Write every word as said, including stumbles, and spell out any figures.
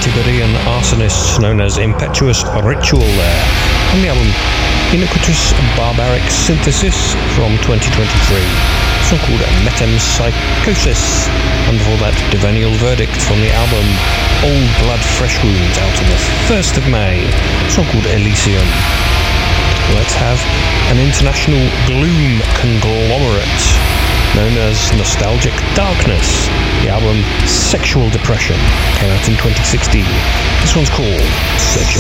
Antipodean arsonists known as Impetuous Ritual there, on the album Iniquitous Barbaric Synthesis from twenty twenty-three, a song called Metempsychosis, and before that Divenial Verdict from the album Old Blood Fresh Wounds, out on the first of May, a song called Elysium. Let's have an international gloom conglomerate known as Nostalgic Darkness. The album Sexual Depression came out in twenty sixteen. This one's called Searching